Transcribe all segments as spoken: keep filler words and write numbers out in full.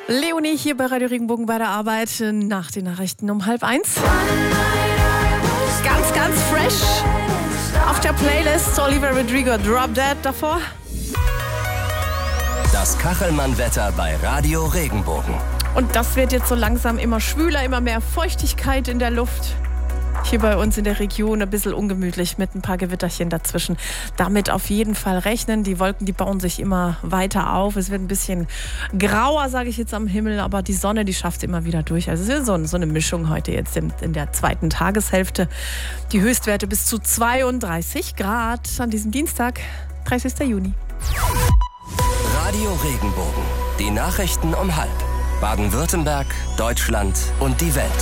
Leonie hier bei Radio Regenbogen bei der Arbeit nach den Nachrichten um halb eins. Ganz, ganz fresh auf der Playlist Olivia Rodrigo, Drop Dead davor. Das Kachelmann-Wetter bei Radio Regenbogen. Und das wird jetzt so langsam immer schwüler, immer mehr Feuchtigkeit in der Luft. Hier bei uns in der Region ein bisschen ungemütlich mit ein paar Gewitterchen dazwischen. Damit auf jeden Fall rechnen. Die Wolken, die bauen sich immer weiter auf. Es wird ein bisschen grauer, sage ich jetzt, am Himmel. Aber die Sonne, die schafft immer wieder durch. Also es ist so, so eine Mischung heute jetzt in, in der zweiten Tageshälfte. Die Höchstwerte bis zu zweiunddreißig Grad an diesem Dienstag, dreißigsten Juni. Radio Regenbogen. Die Nachrichten um halb. Baden-Württemberg, Deutschland und die Welt.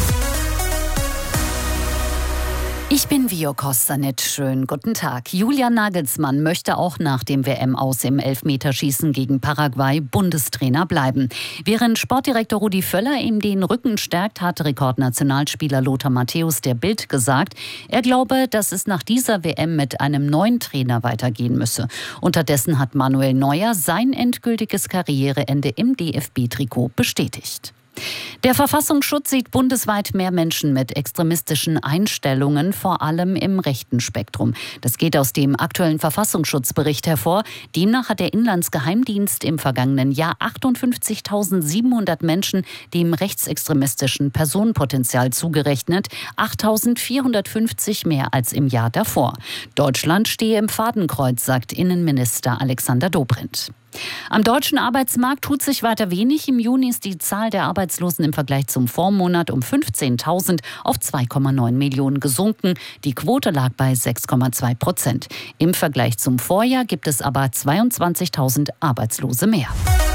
Ich bin Vio Kostanit. Schönen guten Tag. Julian Nagelsmann möchte auch nach dem W M-Aus im Elfmeterschießen gegen Paraguay Bundestrainer bleiben. Während Sportdirektor Rudi Völler ihm den Rücken stärkt, hat Rekordnationalspieler Lothar Matthäus der Bild gesagt, er glaube, dass es nach dieser W M mit einem neuen Trainer weitergehen müsse. Unterdessen hat Manuel Neuer sein endgültiges Karriereende im D F B-Trikot bestätigt. Der Verfassungsschutz sieht bundesweit mehr Menschen mit extremistischen Einstellungen, vor allem im rechten Spektrum. Das geht aus dem aktuellen Verfassungsschutzbericht hervor. Demnach hat der Inlandsgeheimdienst im vergangenen Jahr achtundfünfzigtausendsiebenhundert Menschen dem rechtsextremistischen Personenpotenzial zugerechnet, achttausendvierhundertfünfzig mehr als im Jahr davor. Deutschland stehe im Fadenkreuz, sagt Innenminister Alexander Dobrindt. Am deutschen Arbeitsmarkt tut sich weiter wenig. Im Juni ist die Zahl der Arbeitslosen im Vergleich zum Vormonat um fünfzehntausend auf zwei Komma neun Millionen gesunken. Die Quote lag bei sechs Komma zwei Prozent. Im Vergleich zum Vorjahr gibt es aber zweiundzwanzigtausend Arbeitslose mehr.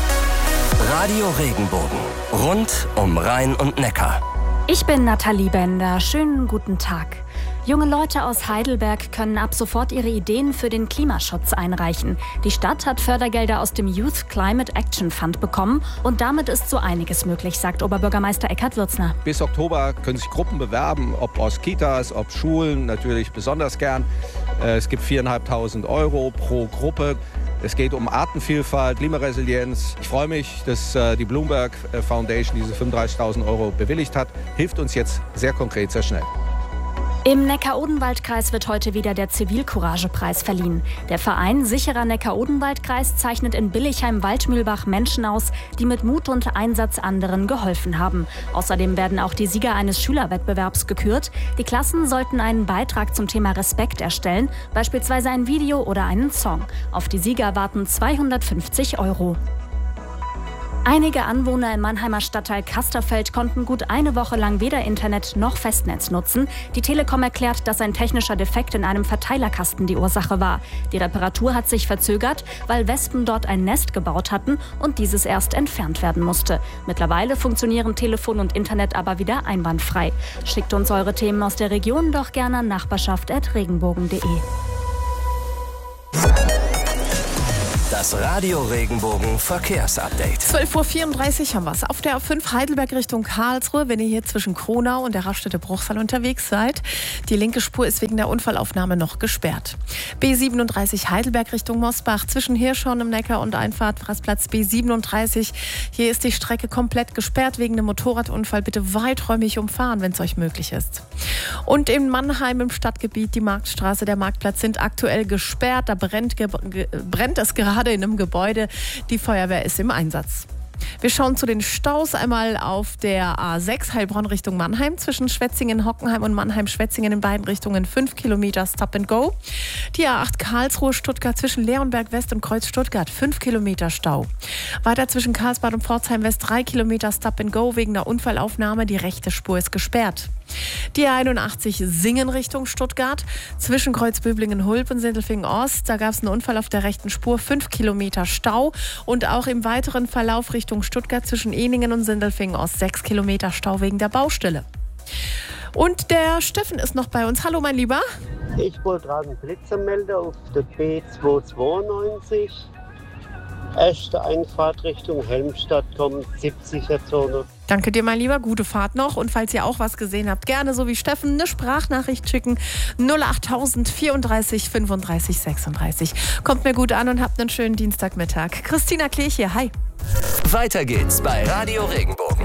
Radio Regenbogen. Rund um Rhein und Neckar. Ich bin Nathalie Bender. Schönen guten Tag. Junge Leute aus Heidelberg können ab sofort ihre Ideen für den Klimaschutz einreichen. Die Stadt hat Fördergelder aus dem Youth Climate Action Fund bekommen und damit ist so einiges möglich, sagt Oberbürgermeister Eckhard Würzner. Bis Oktober können sich Gruppen bewerben, ob aus Kitas, ob Schulen, natürlich besonders gern. Es gibt viertausendfünfhundert Euro pro Gruppe. Es geht um Artenvielfalt, Klimaresilienz. Ich freue mich, dass die Bloomberg Foundation diese fünfunddreißigtausend Euro bewilligt hat. Hilft uns jetzt sehr konkret, sehr schnell. Im Neckar-Odenwald-Kreis wird heute wieder der Zivilcourage-Preis verliehen. Der Verein Sicherer Neckar-Odenwald-Kreis zeichnet in Billichheim-Waldmühlbach Menschen aus, die mit Mut und Einsatz anderen geholfen haben. Außerdem werden auch die Sieger eines Schülerwettbewerbs gekürt. Die Klassen sollten einen Beitrag zum Thema Respekt erstellen, beispielsweise ein Video oder einen Song. Auf die Sieger warten zweihundertfünfzig Euro. Einige Anwohner im Mannheimer Stadtteil Kasterfeld konnten gut eine Woche lang weder Internet noch Festnetz nutzen. Die Telekom erklärt, dass ein technischer Defekt in einem Verteilerkasten die Ursache war. Die Reparatur hat sich verzögert, weil Wespen dort ein Nest gebaut hatten und dieses erst entfernt werden musste. Mittlerweile funktionieren Telefon und Internet aber wieder einwandfrei. Schickt uns eure Themen aus der Region doch gerne an nachbarschaft at regenbogen punkt de. Das Radio Regenbogen Verkehrsupdate. zwölf Uhr vierunddreißig haben wir es. Auf der A fünf Heidelberg Richtung Karlsruhe, wenn ihr hier zwischen Kronau und der Raststätte Bruchsal unterwegs seid. Die linke Spur ist wegen der Unfallaufnahme noch gesperrt. B siebenunddreißig Heidelberg Richtung Mosbach zwischen Hirschhorn im Neckar und Einfahrt Rastplatz B siebenunddreißig. Hier ist die Strecke komplett gesperrt wegen einem Motorradunfall. Bitte weiträumig umfahren, wenn es euch möglich ist. Und in Mannheim im Stadtgebiet, die Marktstraße, der Marktplatz sind aktuell gesperrt. Da brennt, ge- ge- brennt es gerade in einem Gebäude. Die Feuerwehr ist im Einsatz. Wir schauen zu den Staus einmal auf der A sechs Heilbronn Richtung Mannheim zwischen Schwetzingen, Hockenheim und Mannheim-Schwetzingen in beiden Richtungen fünf Kilometer Stop and Go. Die A acht Karlsruhe Stuttgart zwischen Leonberg West und Kreuz Stuttgart fünf Kilometer Stau. Weiter zwischen Karlsbad und Pforzheim West drei Kilometer Stop and Go wegen der Unfallaufnahme. Die rechte Spur ist gesperrt. Die A einundachtzig Singen Richtung Stuttgart zwischen Kreuzböblingen-Hulp und Sindelfingen-Ost. Da gab es einen Unfall auf der rechten Spur, fünf Kilometer Stau. Und auch im weiteren Verlauf Richtung Stuttgart zwischen Eningen und Sindelfingen-Ost sechs Kilometer Stau wegen der Baustelle. Und der Steffen ist noch bei uns. Hallo, mein Lieber. Ich wollte gerade einen Blitzer melden auf der B zweihundertzweiundneunzig. Erste Einfahrt Richtung Helmstadt kommt siebziger Zone. Danke dir, mein Lieber. Gute Fahrt noch. Und falls ihr auch was gesehen habt, gerne so wie Steffen eine Sprachnachricht schicken. null achttausend vierunddreißig fünfunddreißig sechsunddreißig. Kommt mir gut an und habt einen schönen Dienstagmittag. Christina Klech hier. Hi. Weiter geht's bei Radio Regenbogen.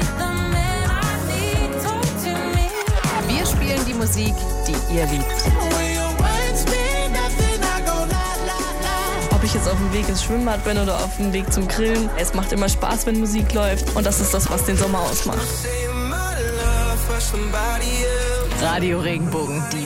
Wir spielen die Musik, die ihr liebt. Ob ich jetzt auf dem Weg ins Schwimmbad bin oder auf dem Weg zum Grillen, es macht immer Spaß, wenn Musik läuft. Und das ist das, was den Sommer ausmacht. Radio Regenbogen, die